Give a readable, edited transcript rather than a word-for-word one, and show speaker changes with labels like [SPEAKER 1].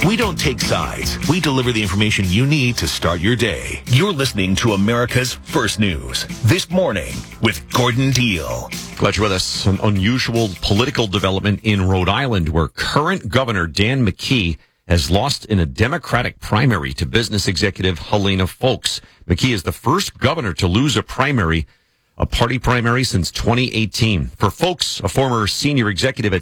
[SPEAKER 1] We don't take sides. We deliver the information you need to start your day. You're listening to America's First News This Morning with Gordon Deal.
[SPEAKER 2] Glad you're with us. An unusual political development in Rhode Island where current Governor Dan McKee has lost in a Democratic primary to business executive Helena Foulkes. McKee is the first governor to lose a party primary since 2018. For Foulkes, a former senior executive at